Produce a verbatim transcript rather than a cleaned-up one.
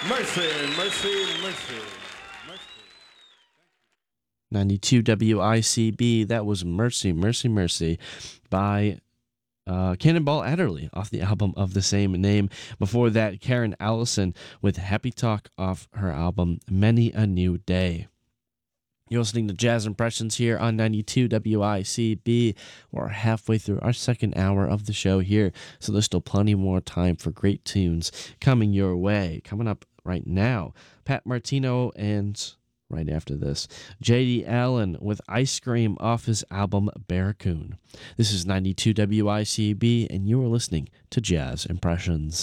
Mercy, mercy, mercy. ninety-two W I C B, that was Mercy, Mercy, Mercy by uh, Cannonball Adderley off the album of the same name. Before that, Karen Allison with Happy Talk off her album Many a New Day. You're listening to Jazz Impressions here on ninety-two W I C B. We're halfway through our second hour of the show here, so there's still plenty more time for great tunes coming your way. Coming up right now, Pat Martino, and right after this, J D. Allen with Ice Cream off his album Barracoon. This is ninety-two W I C B, and you are listening to Jazz Impressions.